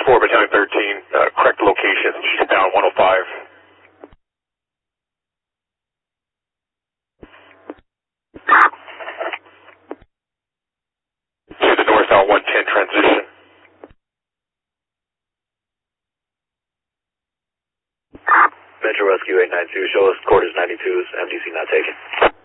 4, Battalion 13, correct location, eastbound 105. To the northbound 110 transition. Metro Rescue 892, show us quarters 92s, MDC not taken.